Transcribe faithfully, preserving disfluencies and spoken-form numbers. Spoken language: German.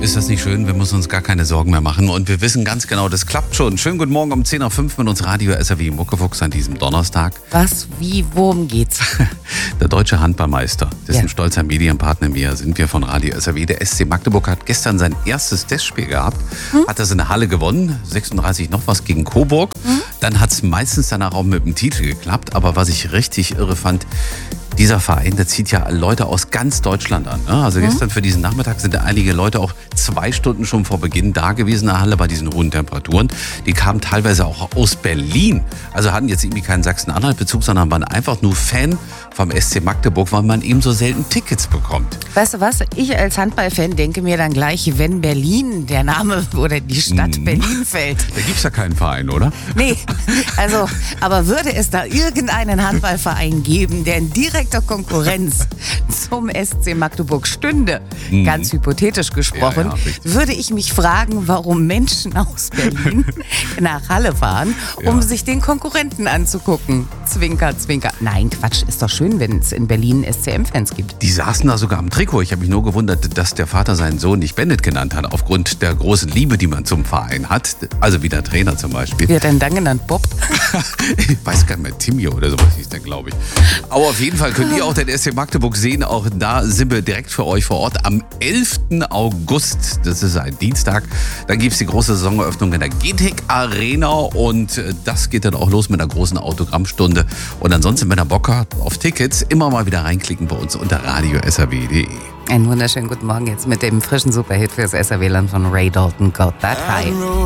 Ist das nicht schön? Wir müssen uns gar keine Sorgen mehr machen. Und wir wissen ganz genau, das klappt schon. Schönen guten Morgen um zehn Uhr fünf mit uns Radio S R W Muckefuchs an diesem Donnerstag. Was, wie, worum geht's? Der deutsche Handballmeister, dessen Ja. stolzer Medienpartner wir sind wir von Radio S R W. Der S C Magdeburg hat gestern sein erstes Testspiel gehabt. Hm? Hat das in der Halle gewonnen. sechsunddreißig noch was gegen Coburg. Hm? Dann hat es meistens danach auch mit dem Titel geklappt. Aber was ich richtig irre fand, dieser Verein, der zieht ja Leute aus ganz Deutschland an. Ne? Also mhm. gestern für diesen Nachmittag sind einige Leute auch zwei Stunden schon vor Beginn da gewesen in der Halle bei diesen hohen Temperaturen. Die kamen teilweise auch aus Berlin. Also hatten jetzt irgendwie keinen Sachsen-Anhalt-Bezug, sondern waren einfach nur Fan vom S C Magdeburg, weil man eben so selten Tickets bekommt. Weißt du was? Ich als Handballfan denke mir dann gleich, wenn Berlin, der Name oder die Stadt mhm. Berlin fällt. Da gibt es ja keinen Verein, oder? Nee, also, aber würde es da irgendeinen Handballverein geben, der in direkter Konkurrenz zum S C Magdeburg stünde, mhm. ganz hypothetisch gesprochen, ja, ja, würde ich mich fragen, warum Menschen aus Berlin nach Halle fahren, um ja. sich den Konkurrenten anzugucken. Zwinker, zwinker. Nein, Quatsch, ist doch schön, wenn es in Berlin S C M-Fans gibt. Die saßen da sogar am Trikot. Ich habe mich nur gewundert, dass der Vater seinen Sohn nicht Bennett genannt hat, aufgrund der großen Liebe, die man zum Verein hat. Also wie der Trainer zum Beispiel. Wird er denn dann genannt? Bob? Ich weiß gar nicht mehr, Timio oder sowas hieß der, glaube ich. Aber auf jeden Fall könnt ihr auch den S C Magdeburg sehen. Auch da sind wir direkt für euch vor Ort am elften August. Das ist ein Dienstag. Dann gibt es die große Saisoneröffnung in der G T E C Arena. Und das geht dann auch los mit einer großen Autogrammstunde. Und ansonsten, wenn ihr Bock habt auf Tickets, immer mal wieder reinklicken bei uns unter radio s r w punkt d e. Einen wunderschönen guten Morgen jetzt mit dem frischen Superhit fürs S R W-Land von Ray Dalton, Got That High.